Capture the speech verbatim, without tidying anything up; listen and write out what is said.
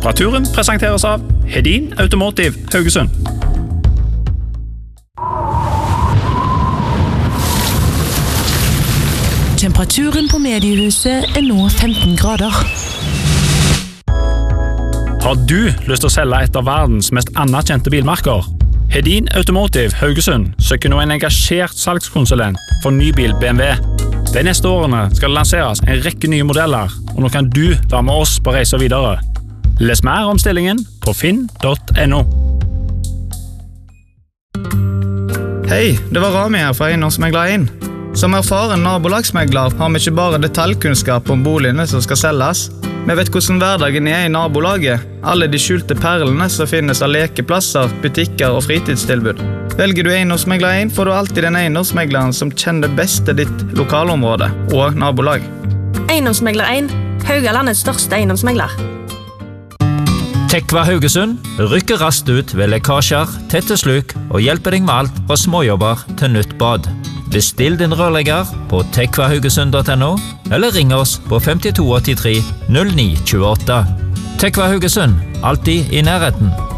Temperaturen presenteres av Hedin Automotive Haugesund. Temperaturen på mediehuset er nå femten grader. Har du lyst til å selge et av verdens mest anerkjente bilmerker? Hedin Automotive Haugesund søker nå en engasjert salgskonsulent for nybil B M W. De neste årene skal det lanseres en rekke nye modeller, og nå kan du være med oss på reise videre. Les mer om stillingen på finn punktum no. Hei, det var Rami her fra Eiendomsmegler inn. Som erfaren nabolagsmegler har vi ikke bare detaljkunnskap om boligene som skal selges. Vi vet hvordan hverdagen er i nabolaget, alle de skjulte perlene som finnes av lekeplasser, butikker og fritidstilbud. Velger du Eiendomsmegler inn, får du alltid den eiendomsmegleren som kjenner best til ditt lokalområde og nabolag. Eiendomsmegler inn, Haugalandets største eiendomsmegler. Tekva Haugesund rykker raskt ut ved lekkasjer, tette sluk og hjelper deg med alt fra småjobber til nytt bad. Bestill din rørlegger på tekva haugesund punktum no eller ring oss på fem to åtte tre null ni to åtte. Tekva Haugesund, alltid i nærheten.